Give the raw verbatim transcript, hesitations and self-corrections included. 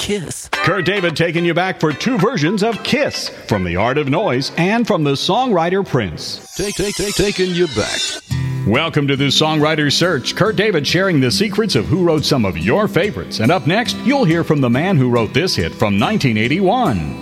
Kiss. Kurt David taking you back for two versions of Kiss, from The Art of Noise and from the songwriter Prince. Take, take, take, taking you back. Welcome to the Songwriter Search. Kurt David sharing the secrets of who wrote some of your favorites. And up next, you'll hear from the man who wrote this hit from nineteen eighty-one.